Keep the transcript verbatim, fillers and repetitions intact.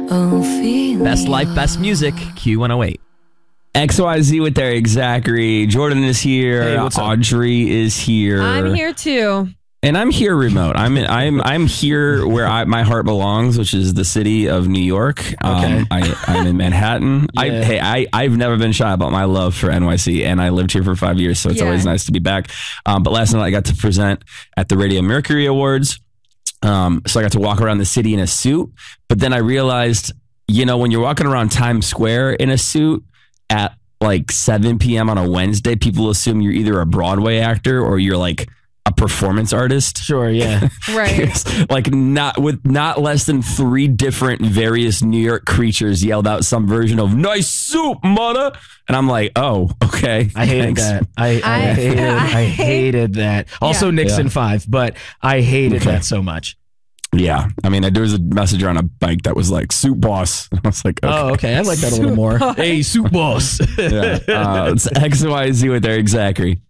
Best life, best music, Q one oh eight. X Y Z with Eric Zachary. Jordan is here. Hey, what's up? Audrey is here. I'm here too. And I'm here remote. I'm I'm I'm here where I, my heart belongs, which is the city of New York. Um, Okay. I, I'm in Manhattan. I, Yeah. hey, I, I've never been shy about my love for N Y C, and I lived here for five years, so it's Yeah. always nice to be back. Um, but last night I got to present at the Radio Mercury Awards. Um, so I got to walk around the city in a suit. But then I realized, you know, when you're walking around Times Square in a suit at like seven p.m. on a Wednesday, people assume you're either a Broadway actor or you're like a performance artist. Sure, yeah. Right. Like not with not less than three different various New York creatures yelled out some version of "nice soup, mother," and I'm like, oh, okay. I hated thanks. that. I, I, I- hated, I I hated that. Also, Yeah. Nixon Yeah. five, but I hated Okay. that so much. Yeah, I mean, there was a messenger on a bike that was like "soup boss." I was like, okay. Oh, okay. I like that a little more. Hey, soup boss. Yeah. Uh, it's X Y Z with Eric Zachary.